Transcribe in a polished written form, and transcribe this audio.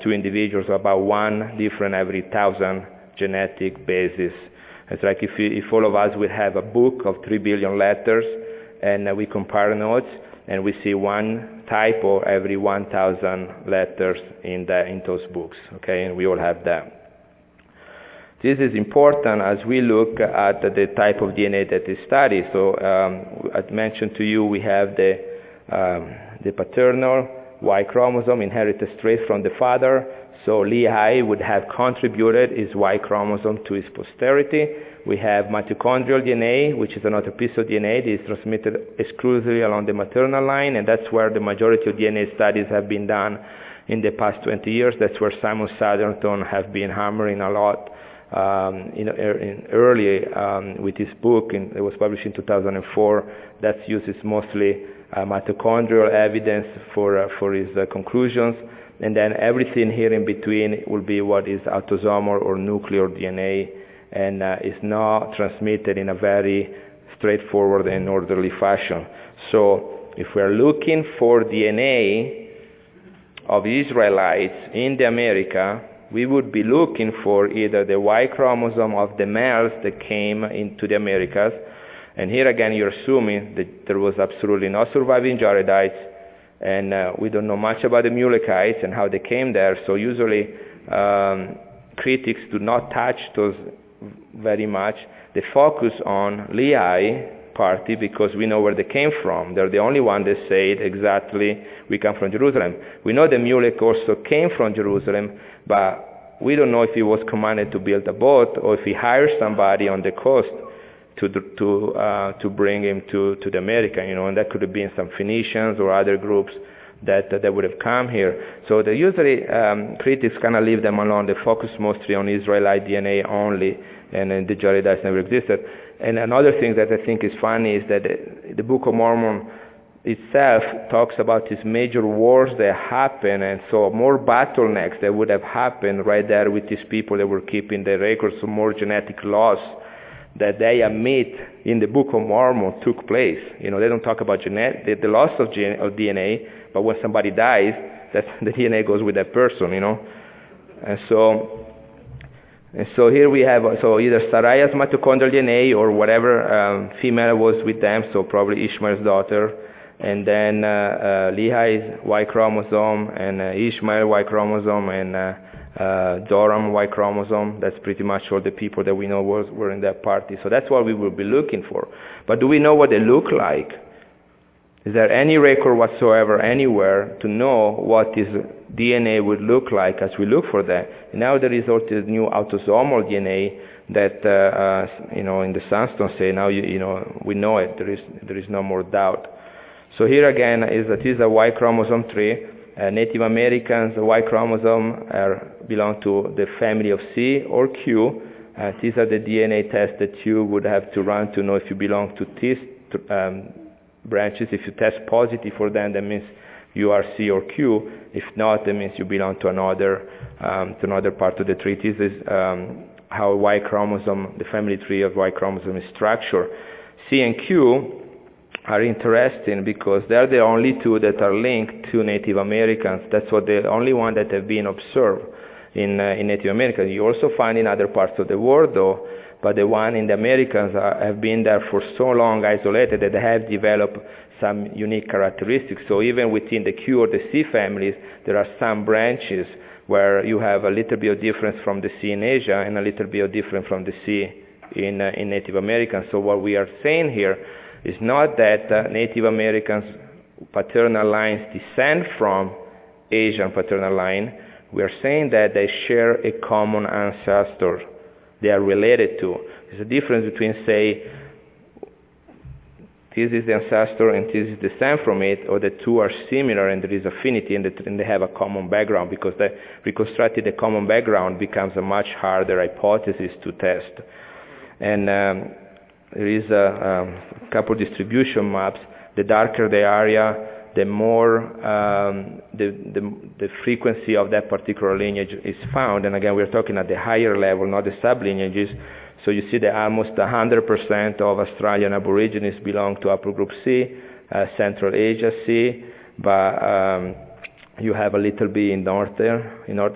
two individuals, about one different every 1,000 genetic bases. It's like if all of us would have a book of 3 billion letters, and we compare notes, and we see one typo every 1,000 letters in those books, okay, and we all have that. This is important as we look at the type of DNA that is studied. So I mentioned to you we have the paternal Y chromosome inherited straight from the father. So Lehi would have contributed his Y chromosome to his posterity. We have mitochondrial DNA, which is another piece of DNA that is transmitted exclusively along the maternal line, and that's where the majority of DNA studies have been done in the past 20 years. That's where Simon Satterthorn have been hammering a lot early with his book. It was published in 2004. That uses mostly mitochondrial evidence for his conclusions. And then everything here in between will be what is autosomal or nuclear DNA, and is not transmitted in a very straightforward and orderly fashion. So if we're looking for DNA of Israelites in the America, we would be looking for either the Y chromosome of the males that came into the Americas, and here again you're assuming that there was absolutely no surviving Jaredites, and we don't know much about the Mulekites and how they came there, so usually critics do not touch those very much. They focus on Lehi party because we know where they came from. They're the only one that said exactly we come from Jerusalem. We know the Mulek also came from Jerusalem, but we don't know if he was commanded to build a boat or if he hired somebody on the coast to bring him to the America, and that could have been some Phoenicians or other groups that would have come here. So they usually critics kind of leave them alone. They focus mostly on Israelite DNA only, and the Jaredites never existed. And another thing that I think is funny is that the Book of Mormon itself talks about these major wars that happen, and so more bottlenecks that would have happened right there with these people that were keeping the records of more genetic loss that they admit in the Book of Mormon took place. They don't talk about the loss of DNA, but when somebody dies, the DNA goes with that person, And so here we have either Sarai's mitochondrial DNA or whatever female was with them, so probably Ishmael's daughter, and then Lehi's Y chromosome, and Ishmael Y chromosome, and Joram Y chromosome. That's pretty much all the people that we know were in that party. So that's what we will be looking for. But do we know what they look like? Is there any record whatsoever anywhere to know what this DNA would look like as we look for that? Now there is also this new autosomal DNA that in the Sandstone say now we know it. There is no more doubt. So here again is a Y chromosome tree. Native Americans, the Y chromosome belong to the family of C or Q. These are the DNA tests that you would have to run to know if you belong to these branches. If you test positive for them, that means you are C or Q. If not, that means you belong to another part of the tree. This is how Y chromosome, the family tree of Y chromosome is structured. C and Q are interesting because they're the only two that are linked to Native Americans. That's the only one that have been observed in Native Americans. You also find in other parts of the world, though, but the one in the Americans have been there for so long isolated that they have developed some unique characteristics. So even within the Q or the C families, there are some branches where you have a little bit of difference from the C in Asia and a little bit of difference from the C in Native Americans. So what we are saying here is not that Native Americans' paternal lines descend from Asian paternal line. We are saying that they share a common ancestor. They are related to. There's a difference between, say, this is the ancestor and this is descent from it, or the two are similar and there is affinity and they have a common background, because reconstructing the common background becomes a much harder hypothesis to test. And there is a couple distribution maps. The darker the area, the more the frequency of that particular lineage is found. And again, we're talking at the higher level, not the sublineages. So you see that almost 100% of Australian Aborigines belong to upper group C, Central Asia C, but you have a little bit in North